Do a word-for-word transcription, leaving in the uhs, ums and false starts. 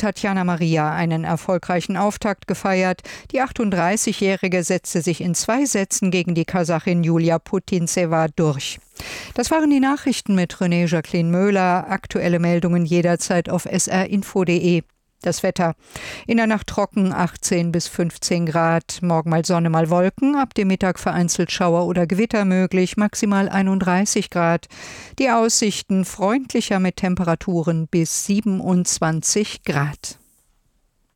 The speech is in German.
Tatjana Maria einen erfolgreichen Auftakt gefeiert. Die achtunddreißigjährige setzte sich in zwei Sätzen gegen die Kasachin Julia Putintseva durch. Das waren die Nachrichten mit René Jacqueline Möhler. Aktuelle Meldungen jederzeit auf s r info punkt d e. Das Wetter. In der Nacht trocken, achtzehn bis fünfzehn Grad. Morgen mal Sonne, mal Wolken. Ab dem Mittag vereinzelt Schauer oder Gewitter möglich. Maximal einunddreißig Grad. Die Aussichten freundlicher mit Temperaturen bis siebenundzwanzig Grad.